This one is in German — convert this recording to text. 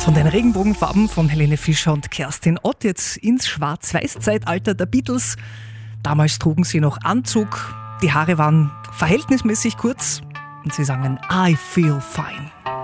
Und von den Regenbogenfarben von Helene Fischer und Kerstin Ott jetzt ins Schwarz-Weiß-Zeitalter der Beatles. Damals trugen sie noch Anzug, die Haare waren verhältnismäßig kurz und sie sangen I Feel Fine.